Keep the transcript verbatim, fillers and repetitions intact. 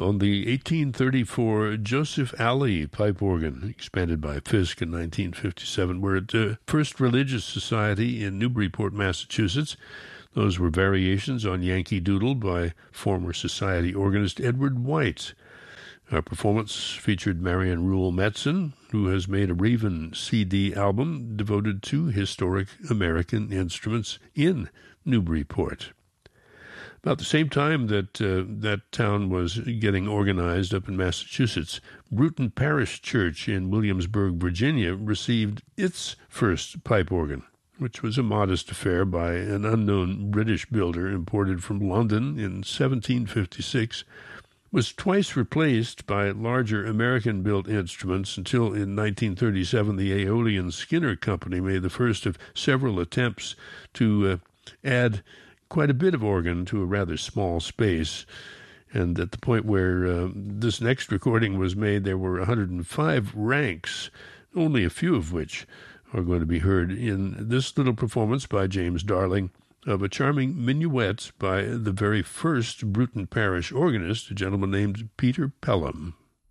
on the eighteen thirty-four Joseph Alley pipe organ, expanded by Fisk in nineteen fifty-seven. We're at the First Religious Society in Newburyport, Massachusetts. Those were variations on Yankee Doodle by former Society organist Edward White. Our performance featured Marian Rule Metzen, who has made a Raven C D album devoted to historic American instruments in Newburyport. About the same time that uh, that town was getting organized up in Massachusetts, Bruton Parish Church in Williamsburg, Virginia, received its first pipe organ, which was a modest affair by an unknown British builder imported from London in seventeen fifty-six, was twice replaced by larger American-built instruments until in nineteen thirty-seven the Aeolian Skinner Company made the first of several attempts to uh, add quite a bit of organ to a rather small space. And at the point where uh, this next recording was made, there were one hundred five ranks, only a few of which are going to be heard in this little performance by James Darling of a charming minuet by the very first Bruton Parish organist, a gentleman named Peter Pelham.